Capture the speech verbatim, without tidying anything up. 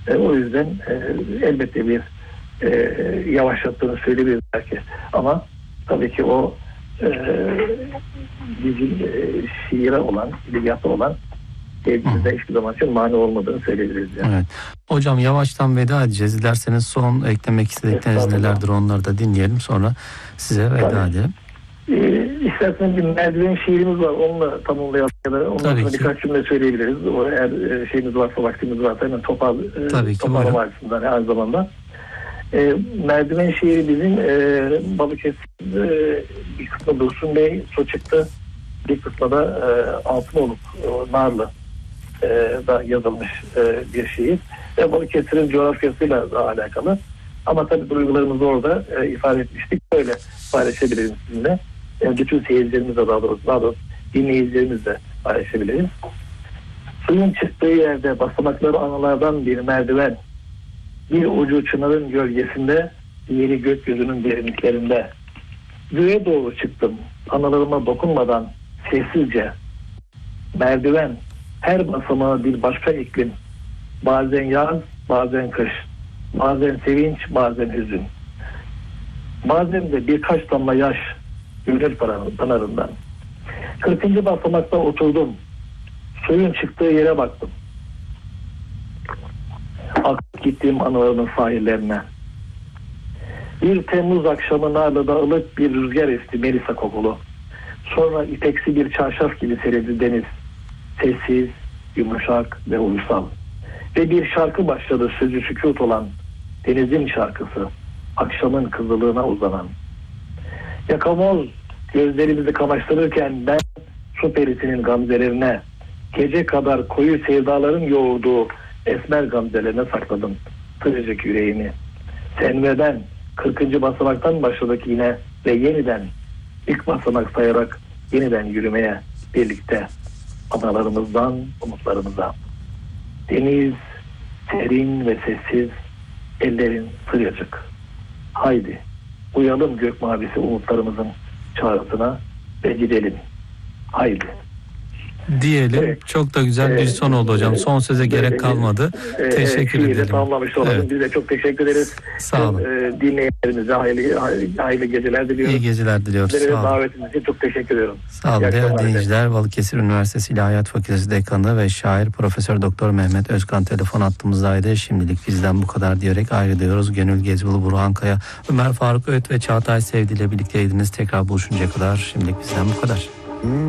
E, o yüzden e, elbette bir e, yavaşlattığını söyleyebiliriz belki. Ama tabii ki o e, bizim e, şiire olan, edebiyata olan sevgimizde hiçbir zaman için mani olmadığını söyleyebiliriz. Yani. Evet. Hocam yavaştan veda edeceğiz. Dilerseniz son eklemek istedikleriniz nelerdir, onları da dinleyelim. Sonra size veda tabii. edelim. E, isterseniz bir merdiven şiirimiz var. Onunla tamamlayalım. Ondan sonra birkaç cümle söyleyebiliriz. O eğer şeyimiz varsa, vaktimiz varsa hemen topal, toparlama açısından aynı zamanda. E, merdiven şiiri bizim e, Balıkesir e, bir kısmı Dursun Bey su çıktı. Bir kısmı da e, Altınoluk, e, Narlı e, da yazılmış e, bir şiir. Ve Balıkesir'in coğrafyasıyla da alakalı. Ama tabii duygularımızı orada e, ifade etmiştik. Böyle paylaşabiliriz sizinle. Yani bütün seyircilerimizle, daha doğrusu, daha doğrusu dinleyicilerimizle paylaşabiliriz. Suyun çıktığı yerde basamakları analardan bir merdiven, bir ucu çınarın gölgesinde, diğeri gökyüzünün derinliklerinde. Göğe doğru çıktım, analarıma dokunmadan sessizce. Merdiven, her basamağı bir başka iklim. Bazen yaz, bazen kış. Bazen sevinç, bazen hüzün. Bazen de birkaç damla yaş gönül pınarından. kırkıncı basamakta oturdum. Suyun çıktığı yere baktım. Akıp gittiğim anılarımın sahillerine. Bir Temmuz akşamı Narlı'da ılık bir rüzgar esti Melisa kokulu. Sonra ipeksi bir çarşaf gibi serildi deniz. Sessiz, yumuşak ve uysal. Ve bir şarkı başladı, sözü sükût olan denizin şarkısı. Akşamın kızılığına uzanan. Yakamoz gözlerimizi kamaştırırken ben su perisinin gamzelerine, gece kadar koyu sevdaların yoğurduğu esmer gamzelerine sakladım sıcacık yüreğimi. Sen ve ben kırkıncı basamaktan başladık yine ve yeniden ilk basamak sayarak yeniden yürümeye birlikte analarımızdan umutlarımıza. Deniz serin ve sessiz, ellerin sıcacık. Haydi uyalım gök mavisi umutlarımızın çağrısına ve gidelim. Haydi. Diyelim. Evet. Çok da güzel bir son oldu hocam. Son söze evet. gerek kalmadı. Evet. Teşekkür evet. edelim. Tamamlamış olalım. Evet. Biz de çok teşekkür ederiz. Sağ olun. E, dinleyenlerimize hayırlı, hayırlı geceler diliyoruz. İyi geceler diliyoruz. Sağ olun. Davetiniz için çok teşekkür ediyorum. Sağ olun. Değerli dinleyiciler, Balıkesir Üniversitesi İlahiyat Fakültesi Dekanı ve şair Profesör Doktor Mehmet Özkan telefon attığımızdaydı. Şimdilik bizden bu kadar diyerek ayrılıyoruz. Gönül Gezbulu, Burhan Kaya, Ömer Faruk Öğüt ve Çağatay Sevdi ile birlikteydiniz. Tekrar buluşuncaya kadar şimdilik bizden bu kadar.